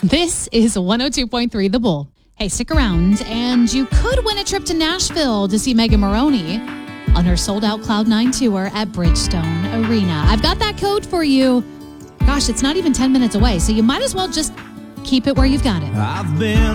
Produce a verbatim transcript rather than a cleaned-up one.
This is one oh two point three The Bull. Hey, stick around, and you could win a trip to Nashville to see Megan Moroney on her sold-out Cloud nine tour at Bridgestone Arena. I've got that code for you. Gosh, it's not even ten minutes away, so you might as well just keep it where you've got it. I've been